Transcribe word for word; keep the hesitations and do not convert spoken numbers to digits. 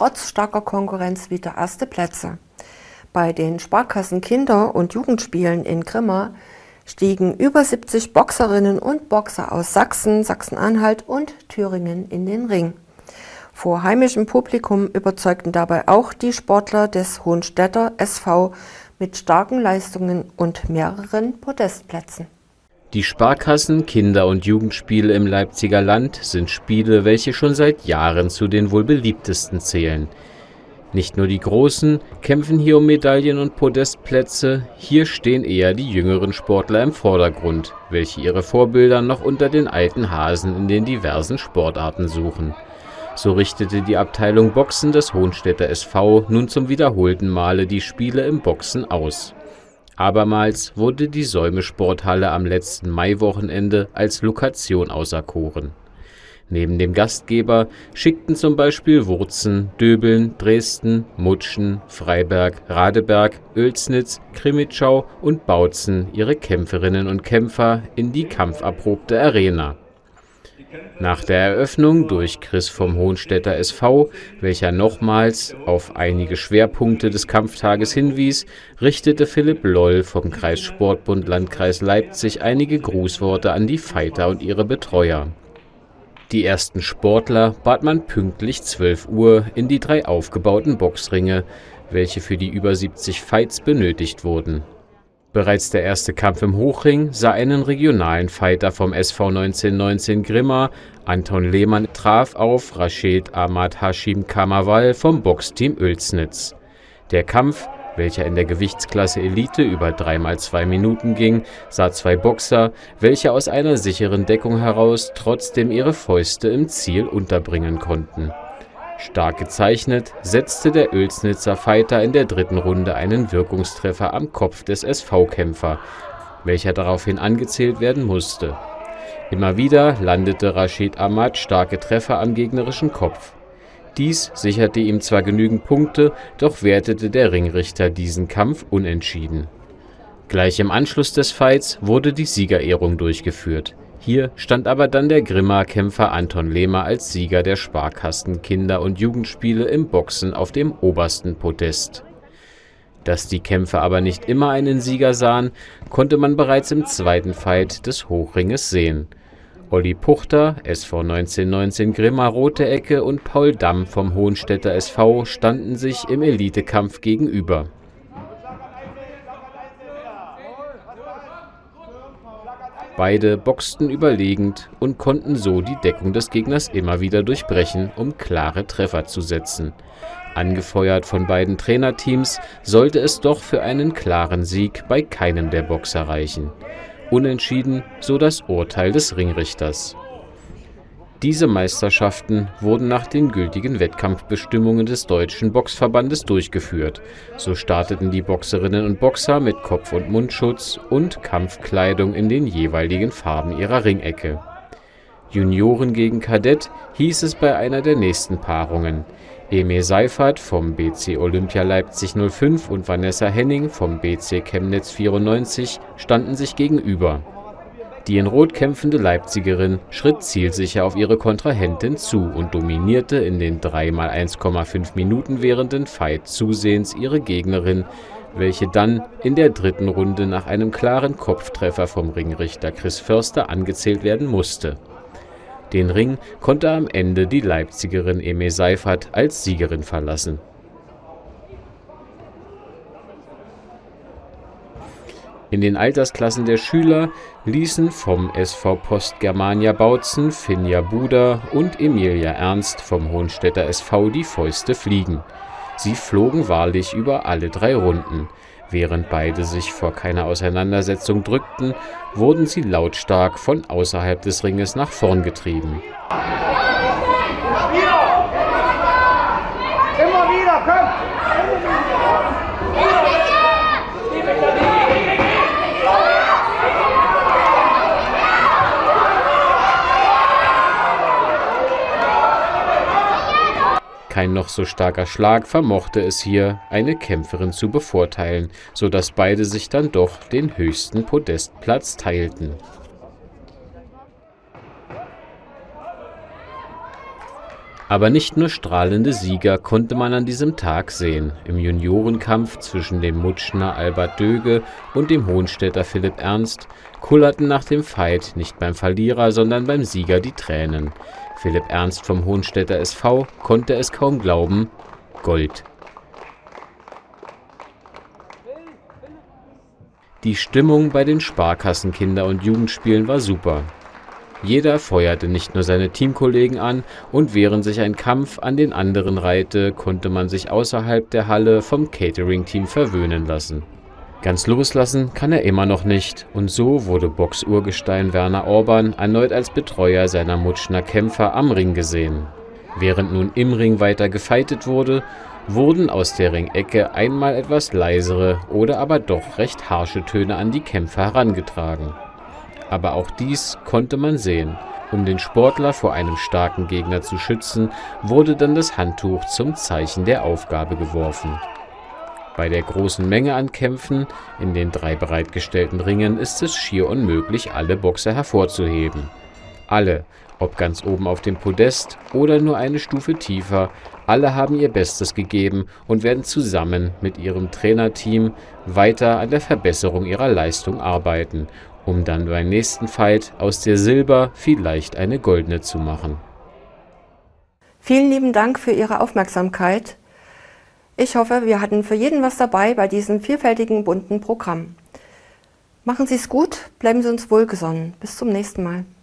trotz starker Konkurrenz wieder erste Plätze. Bei den Sparkassen Kinder- und Jugendspielen in Grimma stiegen über siebzig Boxerinnen und Boxer aus Sachsen, Sachsen-Anhalt und Thüringen in den Ring. Vor heimischem Publikum überzeugten dabei auch die Sportler des Hohenstädter S V mit starken Leistungen und mehreren Podestplätzen. Die Sparkassen Kinder- und Jugendspiele im Leipziger Land sind Spiele, welche schon seit Jahren zu den wohl beliebtesten zählen. Nicht nur die Großen kämpfen hier um Medaillen und Podestplätze, hier stehen eher die jüngeren Sportler im Vordergrund, welche ihre Vorbilder noch unter den alten Hasen in den diversen Sportarten suchen. So richtete die Abteilung Boxen des Hohenstädter S V nun zum wiederholten Male die Spiele im Boxen aus. Abermals wurde die Säume-Sporthalle am letzten Maiwochenende als Lokation auserkoren. Neben dem Gastgeber schickten zum Beispiel Wurzen, Döbeln, Dresden, Mutschen, Freiberg, Radeberg, Oelsnitz, Krimitschau und Bautzen ihre Kämpferinnen und Kämpfer in die kampferprobte Arena. Nach der Eröffnung durch Chris vom Hohenstädter S V, welcher nochmals auf einige Schwerpunkte des Kampftages hinwies, richtete Philipp Loll vom Kreissportbund Landkreis Leipzig einige Grußworte an die Fighter und ihre Betreuer. Die ersten Sportler bat man pünktlich zwölf Uhr in die drei aufgebauten Boxringe, welche für die über siebzig Fights benötigt wurden. Bereits der erste Kampf im Hochring sah einen regionalen Fighter vom S V neunzehnhundertneunzehn Grimma, Anton Lehmann, traf auf Rashid Ahmad Hashim Kamawal vom Boxteam Oelsnitz. Der Kampf, welcher in der Gewichtsklasse Elite über drei mal zwei Minuten ging, sah zwei Boxer, welche aus einer sicheren Deckung heraus trotzdem ihre Fäuste im Ziel unterbringen konnten. Stark gezeichnet setzte der Oelsnitzer Fighter in der dritten Runde einen Wirkungstreffer am Kopf des S V-Kämpfer, welcher daraufhin angezählt werden musste. Immer wieder landete Rashid Ahmad starke Treffer am gegnerischen Kopf. Dies sicherte ihm zwar genügend Punkte, doch wertete der Ringrichter diesen Kampf unentschieden. Gleich im Anschluss des Fights wurde die Siegerehrung durchgeführt. Hier stand aber dann der Grimma-Kämpfer Anton Lehmer als Sieger der Sparkassen Kinder- und Jugendspiele im Boxen auf dem obersten Podest. Dass die Kämpfer aber nicht immer einen Sieger sahen, konnte man bereits im zweiten Fight des Hochringes sehen. Olli Puchter, S V neunzehnhundertneunzehn Grimma Rote Ecke und Paul Damm vom Hohenstädter S V standen sich im Elitekampf gegenüber. Beide boxten überlegend und konnten so die Deckung des Gegners immer wieder durchbrechen, um klare Treffer zu setzen. Angefeuert von beiden Trainerteams sollte es doch für einen klaren Sieg bei keinem der Boxer reichen. Unentschieden, so das Urteil des Ringrichters. Diese Meisterschaften wurden nach den gültigen Wettkampfbestimmungen des Deutschen Boxverbandes durchgeführt. So starteten die Boxerinnen und Boxer mit Kopf- und Mundschutz und Kampfkleidung in den jeweiligen Farben ihrer Ringecke. Junioren gegen Kadett hieß es bei einer der nächsten Paarungen. Emil Seifert vom B C Olympia Leipzig null fünf und Vanessa Henning vom B C Chemnitz vierundneunzig standen sich gegenüber. Die in Rot kämpfende Leipzigerin schritt zielsicher auf ihre Kontrahentin zu und dominierte in den drei mal eins Komma fünf Minuten währenden Fight zusehends ihre Gegnerin, welche dann in der dritten Runde nach einem klaren Kopftreffer vom Ringrichter Chris Förster angezählt werden musste. Den Ring konnte am Ende die Leipzigerin Emil Seifert als Siegerin verlassen. In den Altersklassen der Schüler ließen vom S V Post Germania Bautzen Finja Buda und Emilia Ernst vom Hohenstädter S V die Fäuste fliegen. Sie flogen wahrlich über alle drei Runden. Während beide sich vor keiner Auseinandersetzung drückten, wurden sie lautstark von außerhalb des Ringes nach vorn getrieben. Immer wieder, komm! Kein noch so starker Schlag vermochte es hier, eine Kämpferin zu bevorteilen, sodass beide sich dann doch den höchsten Podestplatz teilten. Aber nicht nur strahlende Sieger konnte man an diesem Tag sehen. Im Juniorenkampf zwischen dem Mutschner Albert Döge und dem Hohenstädter Philipp Ernst kullerten nach dem Fight nicht beim Verlierer, sondern beim Sieger die Tränen. Philipp Ernst vom Hohenstädter S V konnte es kaum glauben: Gold. Die Stimmung bei den Sparkassen Kinder- und Jugendspielen war super. Jeder feuerte nicht nur seine Teamkollegen an, und während sich ein Kampf an den anderen reihte, konnte man sich außerhalb der Halle vom Catering-Team verwöhnen lassen. Ganz loslassen kann er immer noch nicht, und so wurde Box-Urgestein Werner Orban erneut als Betreuer seiner Mutschner Kämpfer am Ring gesehen. Während nun im Ring weiter gefeitet wurde, wurden aus der Ringecke einmal etwas leisere oder aber doch recht harsche Töne an die Kämpfer herangetragen. Aber auch dies konnte man sehen. Um den Sportler vor einem starken Gegner zu schützen, wurde dann das Handtuch zum Zeichen der Aufgabe geworfen. Bei der großen Menge an Kämpfen in den drei bereitgestellten Ringen ist es schier unmöglich, alle Boxer hervorzuheben. Alle, ob ganz oben auf dem Podest oder nur eine Stufe tiefer, alle haben ihr Bestes gegeben und werden zusammen mit ihrem Trainerteam weiter an der Verbesserung ihrer Leistung arbeiten, um dann beim nächsten Fight aus der Silber vielleicht eine goldene zu machen. Vielen lieben Dank für Ihre Aufmerksamkeit. Ich hoffe, wir hatten für jeden was dabei bei diesem vielfältigen, bunten Programm. Machen Sie es gut, bleiben Sie uns wohlgesonnen. Bis zum nächsten Mal.